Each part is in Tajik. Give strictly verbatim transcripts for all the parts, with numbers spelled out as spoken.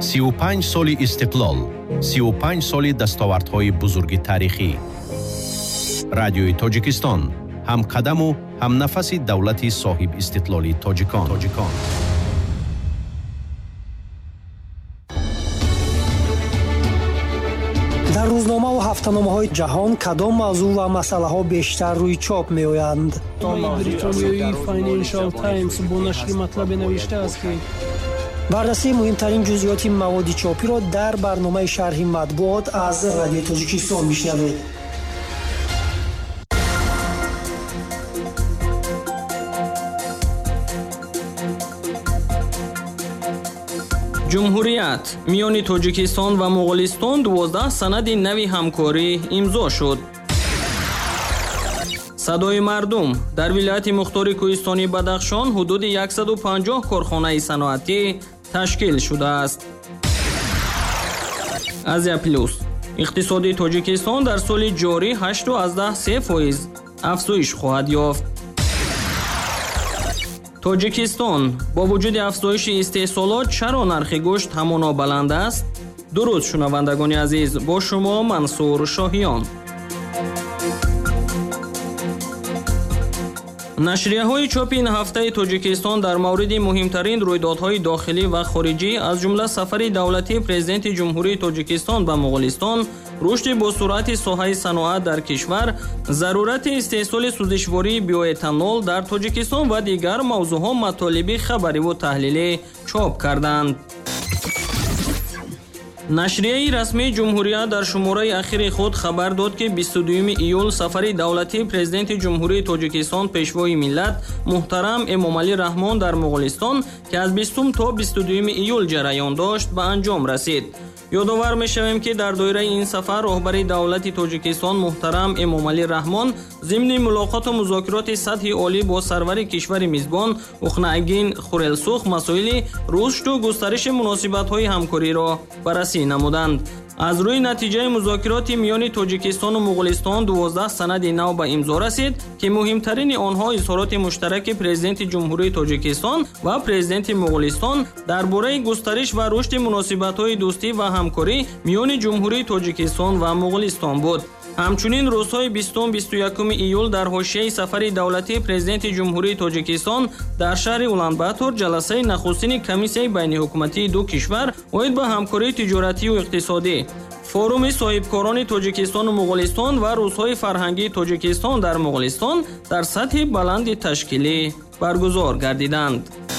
سی و پنج سالی استقلال، سی و پنج سالی دستاوردهای بزرگ تاریخی. رادیوی تاجیکستان، هم قدم و هم نفس دولت صاحب استقلالی تاجیکان. تاجیکان. дар рӯзнома ва ҳафтаномаҳои ҷаҳон кадом мавзӯъ ва масъалаҳо бештар рӯи чоп меоянд? бритониёи Financial Times бо нашри матлабе навиштааст ки баррасии муҳимтарин ҷузъиёти маводи чопиро дар барномаи шарҳи матбуот аз Радиои Тоҷикистон мишнавед. ҷумҳурият миёни Тоҷикистон ва Муғулистон дувоздаҳ санади нави ҳамкорӣ имзо шуд. садои мардум дар вилояти мухтори кӯҳистони Бадахшон ҳудуди яксаду панҷоҳ корхонаи саноатӣ ташкил шудааст. Азия плюс иқтисоди Тоҷикистон дар соли ҷорӣ ҳашту аздаҳ се фоиз афзоиш хоҳад ёфт. Тоҷикистон бо вуҷуди афзоиши истеҳсолот чаро нархи гӯшт ҳамоно баланд аст? дуруст шунавандагони азиз, бо шумо Мансур Шоҳиён. нашрияҳои чопи ин ҳафтаи Тоҷикистон дар мавриди муҳимтарин рӯйдодҳои дохилӣ ва хориҷӣ аз ҷумла сафари давлатии президенти ҷумҳурии Тоҷикистон ба Муғулистон, рушди босуръати соҳаи саноат дар кишвар, зарурати истеҳсоли сӯзишвории биоэтанол дар Тоҷикистон ва дигар мавзӯъҳо матолиби хабариву таҳлилӣ чоп карданд. нашрияи расмии ҷумҳурият дар шумораи ахири худ хабар дод ки бисту дуюми июл сафари давлатии президенти ҷумҳурии Тоҷикистон пешвои миллат муҳтарам Эмомалӣ Раҳмон дар Муғулистон, ки аз бистум то бисту дуюми июл ҷараён дошт, ба анҷом расид. ёдовар мешавем ки дар доираи ин сафар роҳбари давлати Тоҷикистон муҳтарам Эмомалӣ Раҳмон зимни мулоқоту музокироти сатҳи олӣ бо сарвари кишвари мизбон Ухнаагин Хурелсух масоили рушду густариши муносибатҳои ҳамкориро баррасӣ намуданд. аз рӯи натиҷаи музокироти миёни Тоҷикистону Муғулистон дувоздаҳ санади нав ба имзо расид, ки муҳимтарини онҳо изҳороти муштараки президенти ҷумҳурии Тоҷикистон ва президенти Муғулистон дар бораи густариш ва рушди муносибатҳои дӯстӣ ва ҳамкорӣ миёни ҷумҳурии Тоҷикистон ва Муғулистон буд. ҳамчунин рӯзҳои бистум бисту якуми июл дар ҳошияи сафари давлатии президенти ҷумҳурии Тоҷикистон дар шаҳри Улан-Батор ҷаласаи нахустини комиссияи байниҳукуматии ду кишвар оид ба ҳамкории тиҷоратию иқтисодӣ, форуми соҳибкорони Тоҷикистону Муғулистон ва рӯзҳои фарҳангии Тоҷикистон дар Муғулистон дар сатҳи баланди ташкилӣ баргузор гардиданд.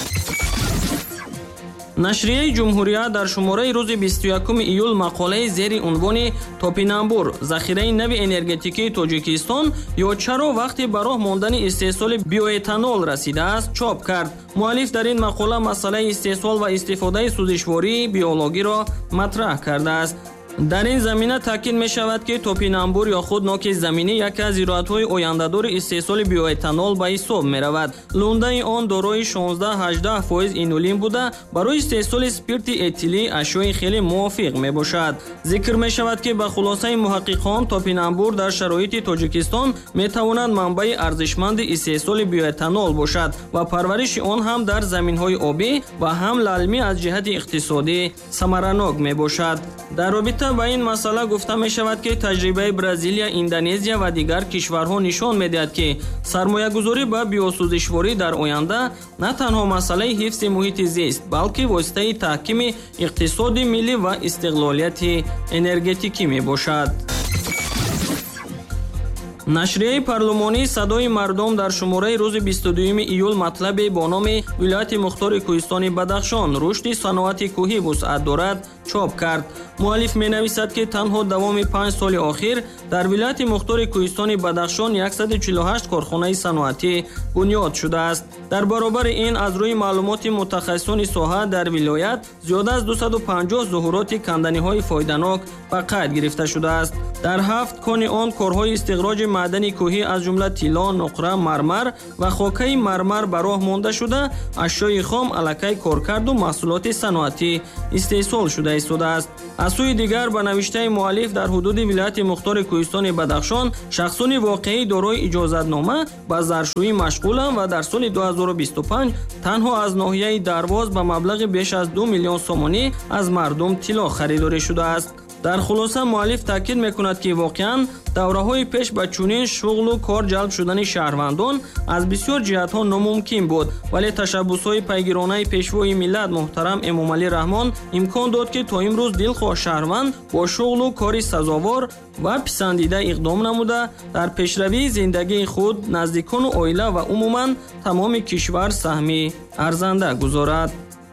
нашрияи ҷумҳурият дар шумораи рӯзи бисту якуми июл мақолаи зери унвони «Топинамбур захираи нави энергетикии Тоҷикистон ё чаро вақти ба роҳ мондани истеҳсоли биоэтанол расидааст» чоп кард. муаллиф дар ин мақола масъалаи истеҳсол ва истифодаи сӯзишвории биологиро матраҳ кардааст. дар ин замина таъкид мешавад ки топинамбур ё худ ноки заминӣ яке аз зироатҳои ояндадори истеҳсоли биоэтанол ба ҳисоб меравад. лундаи он дорои шонздаҳ ҳаждаҳ фоиз инулин буда барои истеҳсоли спирти этилӣ ашёи хеле мувофиқ мебошад. зикр мешавад ки ба хулосаи муҳаққиқон топинамбур дар шароити Тоҷикистон метавонад манбаи арзишманди истеҳсоли биоэтанол бошад ва парвариши он ҳам дар заминҳои обӣ ва ҳам лалмӣ аз ҷиҳати иқтисодӣ самаранок мебошад. дар робита ба ин масъала гуфта мешавад ки таҷрибаи Бразилия, Индонезия ва дигар кишварҳо нишон медиҳад ки сармоягузорӣ ба биосӯзишворӣ дар оянда на танҳо масъалаи ҳифзи муҳити зист, балки воситаи таҳкими иқтисоди миллӣ ва истиқлолияти энергетикӣ мебошад. нашрияи парлумонии Садои мардум дар шумораи рӯзи бисту дуюми июл матлабе бо номи «Вилояти мухтори кӯҳистони Бадахшон рушди саноати кӯҳӣ вусъат дорад» чоп кард. муаллиф менависад ки танҳо давоми панҷ соли охир дар вилояти мухтори кӯҳистони Бадахшон яксаду чилу ҳашт корхонаи саноатӣ бунёд шудааст. дар баробари ин аз рӯи маълумоти мутахассисони соҳа дар вилоят зиёда аз дусаду панҷоҳ зуҳуроти канданиҳои фоиданок ба қайд гирифта шудааст. дар ҳафт кони он корҳои истиқроҷи маъдани кӯҳӣ аз ҷумла тилло, нуқра, мармар ва хокаи мармар ба роҳ монда шуда, ашёи хом, алакай коркарду маҳсулоти саноатӣ истеҳсол шуда истодааст. аз сӯи дигар ба навиштаи муаллиф дар ҳудуди вилояти мухтори кӯҳистони Бадахшон шахсони воқеӣ дорои иҷозатнома ба заршӯӣ машғуланд ва дар соли ду ҳазору бисту панҷ танҳо аз ноҳияи Дарвоз ба маблағи беш аз ду миллион сомонӣ аз мардум тилло харидорӣ шудааст. дар хулоса муаллиф таъкид мекунад ки воқеан давраҳои пеш ба чунин шуғлу кор ҷалб шудани шаҳрвандон аз бисёр ҷиҳатҳо номумкин буд, вале ташаббусҳои пайгиронаи пешвои миллат муҳтарам Эмомалӣ Раҳмон имкон дод ки то имрӯз дилхоҳ шаҳрванд бо шуғлу кори сазовор ва писандида иқдом намуда дар пешравии зиндагии худ, наздикону оила ва умуман тамоми кишвар саҳми арзанда гузорад.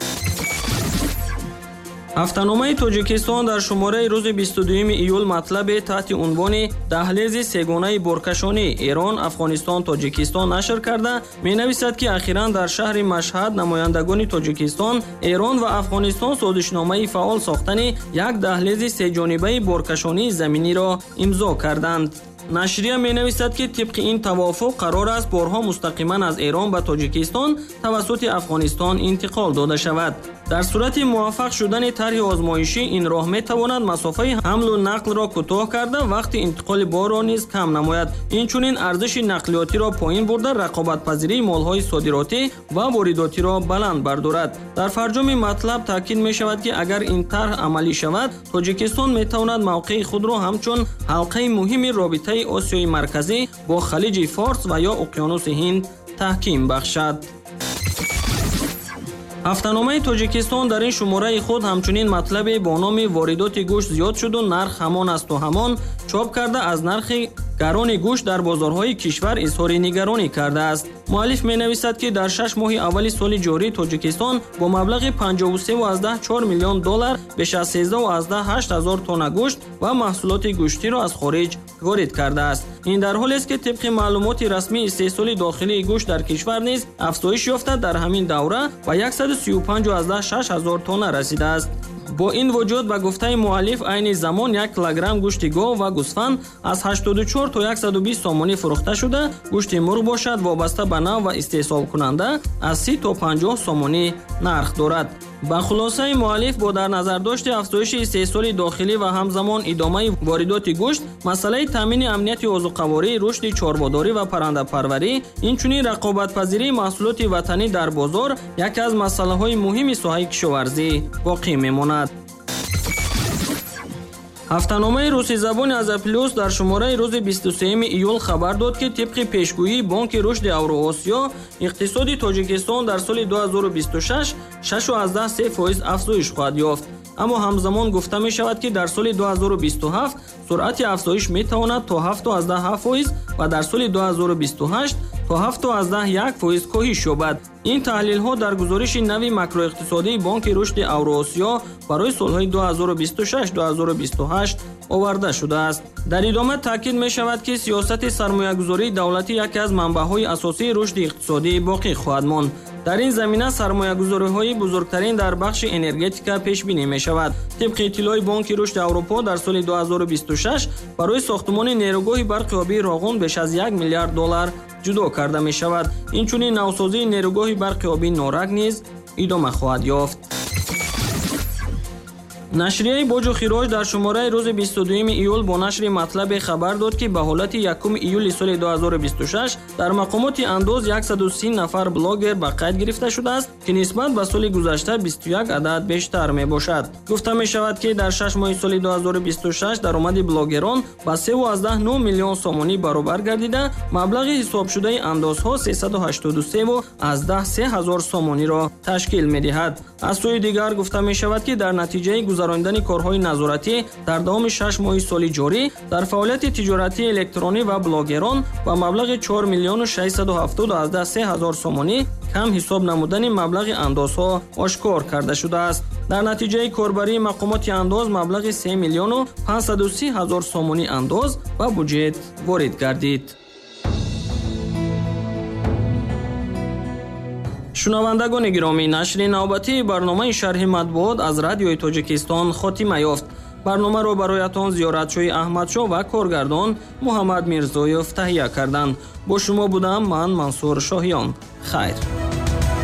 ҳафтаномаи Тоҷикистон дар шумораи рӯзи бисту дуюми июл матлабе таҳти унвони «Даҳлези сегонаи боркашонӣ Эрон, Афғонистон, Тоҷикистон» нашр карда менависад ки ахиран дар шаҳри Машҳад намояндагони Тоҷикистон, Эрон ва Афғонистон созишномаи фаъол сохтани як даҳлези сеҷонибаи боркашонии заминиро имзо карданд. Нашрия менависад ки тибқи ин тавофуқ қарор аст борҳо мустақиман аз Эрон ба Тоҷикистон тавассути Афғонистон интиқол дода шавад. дар сурати муваффақ шудани тарҳи озмоишӣ ин роҳ метавонад масофаи ҳамлу нақлро кӯтоҳ карда вақти интиқоли борро низ кам намояд. инчунин арзиши нақлиётиро поин бурда рақобатпазирии молҳои содиротӣ ва воридотиро баланд бардорад. дар фарҷоми матлаб таъкид мешавад ки агар ин тарҳ амалӣ шавад, Тоҷикистон метавонад мавқеи худро ҳамчун ҳалқаи муҳими робитаи Осиёи марказӣ бо халиҷи Форс ва ё уқёнуси Ҳинд таҳким бахшад. ҳафтаномаи Тоҷикистон дар ин шумораи худ ҳамчунин матлаби бо номи воридоти гӯшт зиёд шуду нарх ҳамон асту ҳамон чоп карда аз нархи гарони гӯшт дар бозорҳои кишвар изҳори нигаронӣ кардааст. муаллиф менависад ки дар шаш моҳи аввали соли ҷорӣ Тоҷикистон бо маблағи панҷоҳу се цилу чор миллион доллар беш аз сездаҳу ҳашт ҳазор тонна гӯшт ва маҳсулоти гӯштиро аз хориҷ ворид кардааст. ин дар ҳолест ки тибқи маълумоти расмии истеҳсоли дохилии гӯшт дар кишвар низ афзоиш ёфта дар ҳамин давра ба яксаду сию панҷ цилу шаш ҳазор тонна расидааст. бо ин вуҷуд ба гуфтаи муаллиф айни замон як килограмм гӯшти гов ва гӯсфанд аз ҳаштоду чор то яксаду бист сомонӣ фурӯхта шуда, гӯшти мурғ бошад вобаста ба нав ва истеҳсолкунанда аз си то панҷоҳ сомонӣ нарх дорад. ба хулосаи муаллиф бо дар назардошти афзоиши истеҳсоли дохилӣ ва ҳамзамон идомаи воридоти гӯшт, масъалаи таъмини амнияти озуқаворӣ, рушди чорбодорӣ ва паррандапарварӣ, инчунин рақобатпазирии маҳсулоти ватанӣ дар бозор яке аз масъалаҳои муҳими соҳаи кишоварзӣ боқӣ мемонад. ҳафтаномаи русизабони Азаплюс дар шумораи рӯзи бисту сеюми июл хабар дод ки тибқи пешгӯии Бонки рушди Авроосиё, иқтисоди Тоҷикистон дар соли ду ҳазору бисту шаш шашу аздаҳ се фоиз афзоиш хоҳад ёфт. аммо ҳамзамон гуфта мешавад ки дар соли ду ҳазору бисту ҳафт суръати афзоиш метавонад то ҳафту аздаҳ ҳафт фоиз ва дар соли ду ҳазору бисту ҳашт то ҳафту аздаҳ як фоиз коҳиш ёбад. ин таҳлилҳо дар гузориши нави макроиқтисодии Бонки рушди Авроосиё барои солҳои ду ҳазору бисту шаш - ду ҳазору бисту ҳашт оварда шудааст. дар идома таъкид мешавад ки сиёсати сармоягузории давлатӣ яке аз манбаъҳои асосии рушди иқтисодӣ боқӣ хоҳад монд. дар ин замина сармоягузориҳои бузургтарин дар бахши энергетика пешбинӣ мешавад. тибқи иттилои Бонки рушди Аврупо дар соли ду ҳазору бисту шаш барои сохтмони нерӯгоҳи барқи обии Роғун беш аз як миллиард доллар ҷудо карда мешавад. инчунин навсозии нерӯгоҳи барқи обии Норак низ идома хоҳад ёфт. нашрияи боҷу хироҷ дар шумораи рӯзи бисту дуюми июл бо нашри матлабе хабар дод ки ба ҳолати якуми июли соли ду ҳазору бисту шаш дар мақомоти андоз яксаду си нафар блогер ба қайд гирифта шудааст ки нисбат ба соли гузашта бисту як адад бештар мебошад. гуфта мешавад ки дар шаш моҳи соли ду ҳазору бисту шаш даромади блогерон ба се цилу нӯ миллион сомонӣ баробар гардида, маблағи ҳисобшудаи андозҳо сесаду ҳаштоду се цилу се ҳазор сомониро ташкил медиҳад. аз сӯи дигар гуфта мешавад ки дар натиҷаи гузарондани корҳои назоратӣ дар давоми шаш моҳи соли ҷорӣ дар фаъолияти тиҷоратии электронӣ ва блогерон ба маблағи чор миллиону шашсаду ҳафтоду се ҳазор сомонӣ кам ҳисоб намудани маблағи андозҳо ошкор карда шудааст. дар натиҷаи корбарии мақомоти андоз маблағи се миллиону панҷсаду си ҳазор сомонӣ андоз ба буҷет ворид гардид. шунавандагони гиромӣ, нашри навбатии барномаи шарҳи матбуот аз Радиои Тоҷикистон хотима ёфт. барномаро бароятон зиёратшоҳи Аҳмадшоҳ ва коргардон Муҳаммад Мирзоев таҳия карданд. Бо шумо будам ман Мансур Шоҳиён. Хайр.